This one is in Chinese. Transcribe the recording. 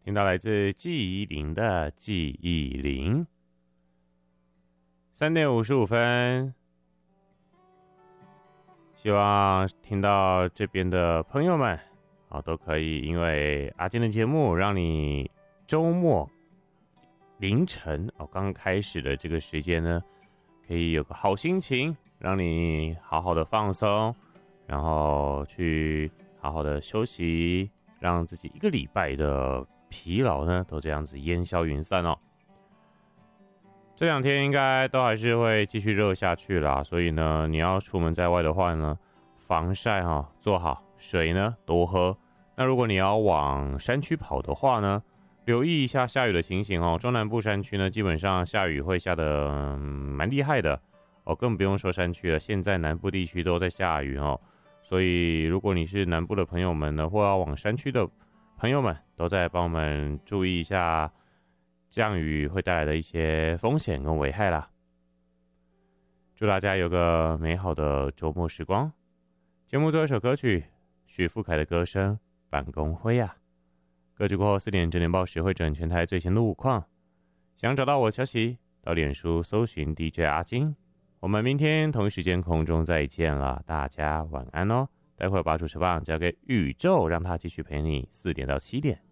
听到来自季宜霖的记忆铃。3点55分，希望听到这边的朋友们都可以因为阿金的节目让你周末凌晨刚开始的这个时间呢，可以有个好心情，让你好好的放松，然后去好好的休息，让自己一个礼拜的疲劳呢都这样子烟消云散哦。这2天应该都还是会继续热下去啦，所以呢，你要出门在外的话呢，防晒做好，水呢多喝。那如果你要往山区跑的话呢，留意一下下雨的情形哦。中南部山区呢，基本上下雨会下得蛮厉害的哦，更不用说山区了。现在南部地区都在下雨哦，所以如果你是南部的朋友们呢，或要往山区的朋友们，都在帮我们注意一下降雨会带来的一些风险跟危害啦。祝大家有个美好的周末时光。节目最后一首歌曲，许富凯的歌声《办公灰》啊。歌曲过后4点整点报时会整全台最新路况。想找到我的消息，到脸书搜寻 DJ 阿金。我们明天同一时间空中再见了，大家晚安哦。待会儿把主持棒交给宇宙，让他继续陪你4点到7点。